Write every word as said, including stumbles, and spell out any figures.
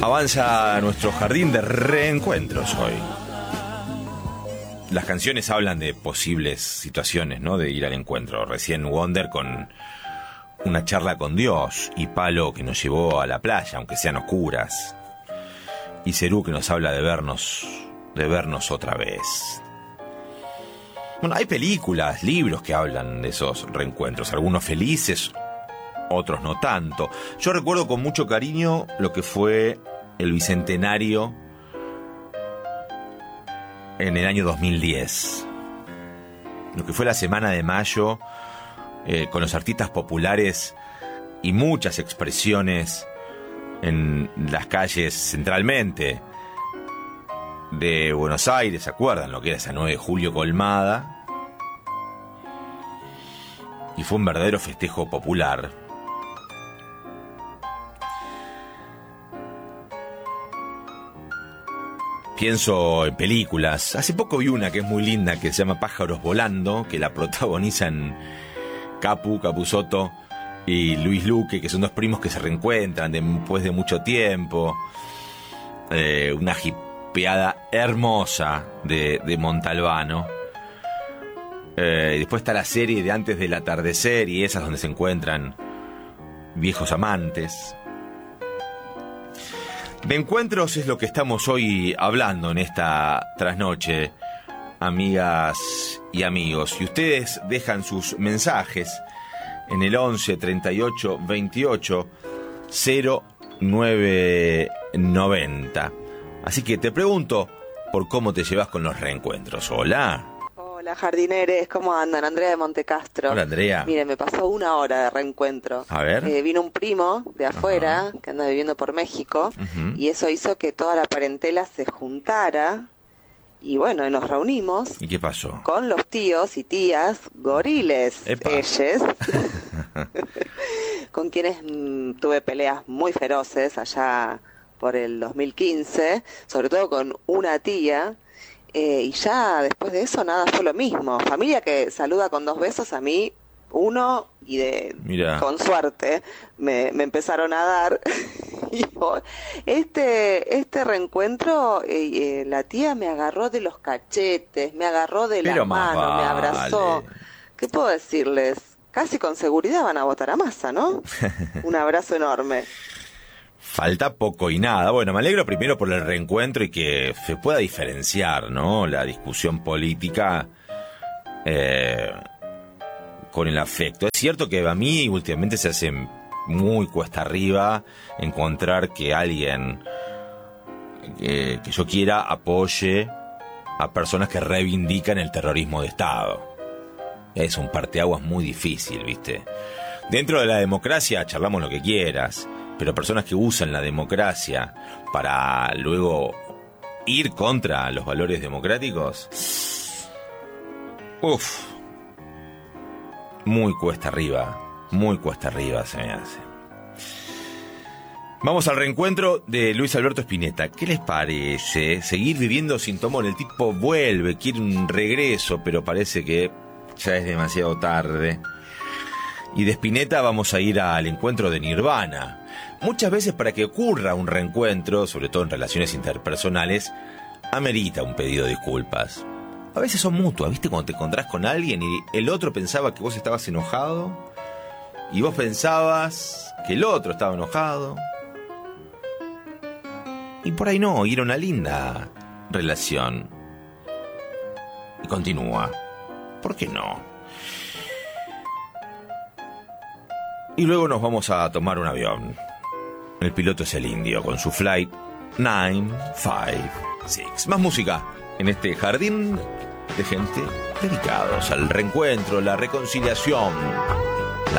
Avanza nuestro jardín de reencuentros hoy. Las canciones hablan de posibles situaciones, ¿no? De ir al encuentro. Recién Wonder con una charla con Dios, y Palo que nos llevó a la playa, aunque sean oscuras. Y Cerú que nos habla de vernos, de vernos otra vez. Bueno, hay películas, libros que hablan de esos reencuentros, algunos felices, otros no tanto. Yo recuerdo con mucho cariño lo que fue el Bicentenario en el año dos mil diez. Lo que fue la Semana de Mayo, eh, con los artistas populares y muchas expresiones en las calles centralmente de Buenos Aires. ¿Se acuerdan lo que era esa nueve de julio colmada? Y fue un verdadero festejo popular. Pienso en películas. Hace poco vi una que es muy linda, que se llama Pájaros Volando, que la protagonizan Capu, Capusotto y Luis Luque, que son dos primos que se reencuentran después de mucho tiempo. Eh, una jipeada hermosa de, de Montalbano. Eh, después está la serie de Antes del Atardecer, y esas donde se encuentran viejos amantes. De encuentros es lo que estamos hoy hablando en esta trasnoche, amigas y amigos. Y ustedes dejan sus mensajes en el once treinta y ocho veintiocho cero nueve noventa. Así que te pregunto por cómo te llevas con los reencuentros. Hola. Hola, jardineres, ¿cómo andan? Andrea de Montecastro. Hola, Andrea. Mire, me pasó una hora de reencuentro. A ver. Eh, vino un primo de afuera, Ajá. que anda viviendo por México, Uh-huh. y eso hizo que toda la parentela se juntara, y bueno, nos reunimos. ¿Y qué pasó? Con los tíos y tías goriles, Epa. ellos, con quienes mmm, tuve peleas muy feroces allá por el dos mil quince, sobre todo con una tía. Eh, y ya después de eso nada fue lo mismo. Familia que saluda con dos besos, a mí uno, y de Mirá. con suerte me, me empezaron a dar. Y yo, este este reencuentro, eh, eh, la tía me agarró de los cachetes, me agarró de Pero la más mano, me vale. abrazó. ¿Qué puedo decirles? Casi con seguridad van a votar a Massa, ¿no? Un abrazo enorme. Falta poco y nada. Bueno, me alegro primero por el reencuentro y que se pueda diferenciar, ¿no?, la discusión política eh, con el afecto. Es cierto que a mí últimamente se hace muy cuesta arriba encontrar que alguien que, que yo quiera apoye a personas que reivindican el terrorismo de Estado. Es un parteaguas muy difícil, ¿viste? Dentro de la democracia charlamos lo que quieras, pero personas que usan la democracia para luego ir contra los valores democráticos, uff, muy cuesta arriba, muy cuesta arriba se me hace. Vamos al reencuentro de Luis Alberto Spinetta. ¿Qué les parece? Seguir viviendo sin Tomón. El tipo vuelve, quiere un regreso, pero parece que ya es demasiado tarde. Y de Spinetta vamos a ir al encuentro de Nirvana. Muchas veces para que ocurra un reencuentro, sobre todo en relaciones interpersonales, amerita un pedido de disculpas. A veces son mutuas, ¿viste? Cuando te encontrás con alguien y el otro pensaba que vos estabas enojado y vos pensabas que el otro estaba enojado. Y por ahí no, y era una linda relación. Y continúa. ¿Por qué no? Y luego nos vamos a tomar un avión. El piloto es el indio con su flight nueve cinco seis. Más música en este jardín de gente dedicados al reencuentro, la reconciliación.